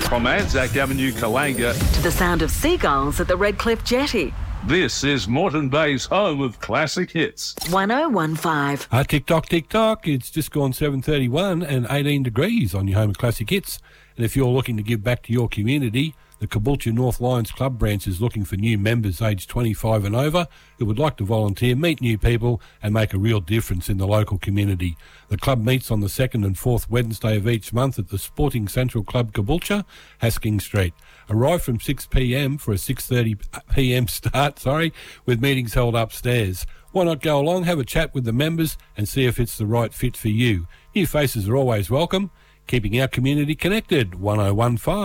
From Anzac Avenue, Kalanga, to the sound of seagulls at the Redcliffe Jetty. this is Moreton Bay's home of classic hits. 1015. Tick-tock, it's just gone 7:31 and 18 degrees on your home of classic hits. And if you're looking to give back to your community, the Caboolture North Lions Club branch is looking for new members aged 25 and over who would like to volunteer, meet new people and make a real difference in the local community. The club meets on the 2nd and 4th Wednesday of each month at the Sporting Central Club Caboolture, Hasking Street. Arrive from 6pm for a 6:30pm start, with meetings held upstairs. Why not go along, have a chat with the members and see if it's the right fit for you. New faces are always welcome. Keeping our community connected. 1015.